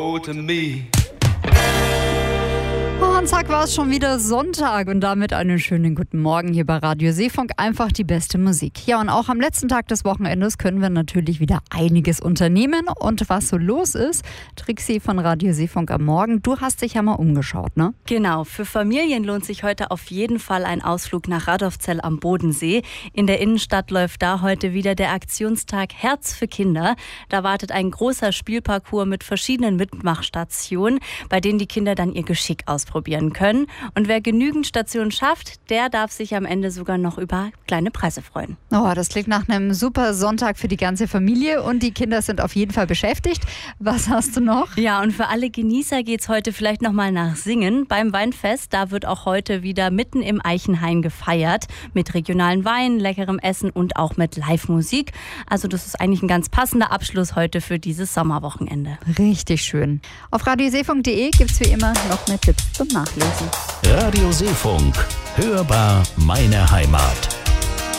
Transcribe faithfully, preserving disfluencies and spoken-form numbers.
Oh, to me. Und zack war es schon wieder Sonntag und damit einen schönen guten Morgen hier bei Radio Seefunk. Einfach die beste Musik. Ja, und auch am letzten Tag des Wochenendes können wir natürlich wieder einiges unternehmen. Und was so los ist, Trixie von Radio Seefunk am Morgen, du hast dich ja mal umgeschaut, ne? Genau, für Familien lohnt sich heute auf jeden Fall ein Ausflug nach Radolfzell am Bodensee. In der Innenstadt läuft da heute wieder der Aktionstag Herz für Kinder. Da wartet ein großer Spielparcours mit verschiedenen Mitmachstationen, bei denen die Kinder dann ihr Geschick ausprobieren können. Und wer genügend Stationen schafft, der darf sich am Ende sogar noch über kleine Preise freuen. Oh, das klingt nach einem super Sonntag für die ganze Familie und die Kinder sind auf jeden Fall beschäftigt. Was hast du noch? Ja, und für alle Genießer geht's heute vielleicht nochmal nach Singen. Beim Weinfest, da wird auch heute wieder mitten im Eichenhain gefeiert. Mit regionalen Weinen, leckerem Essen und auch mit Live-Musik. Also das ist eigentlich ein ganz passender Abschluss heute für dieses Sommerwochenende. Richtig schön. Auf radioseefunk punkt de gibt es wie immer noch mehr Tipps zum Nachlesen. Radio Seefunk. Hörbar meine Heimat.